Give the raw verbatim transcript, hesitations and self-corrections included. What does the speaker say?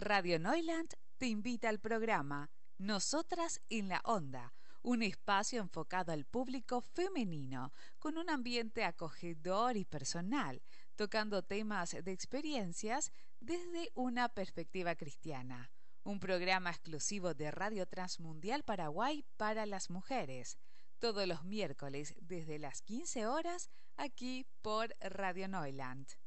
Radio Neuland te invita al programa Nosotras en la Onda, un espacio enfocado al público femenino, con un ambiente acogedor y personal, tocando temas de experiencias desde una perspectiva cristiana. Un programa exclusivo de Radio Transmundial Paraguay para las mujeres, todos los miércoles desde las quince horas, aquí por Radio Neuland.